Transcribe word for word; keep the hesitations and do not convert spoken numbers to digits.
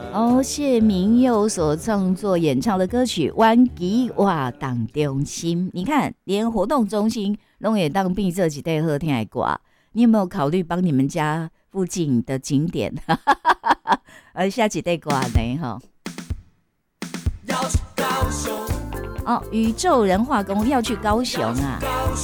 哦，谢明佑所创作演唱的歌曲《弯吉哇当中心》，你看，连活动中心都也当闭这几代喝天爱歌，你有没有考虑帮你们家附近的景点，呃，下几代歌呢？哈。哦，宇宙人化工要去高雄啊。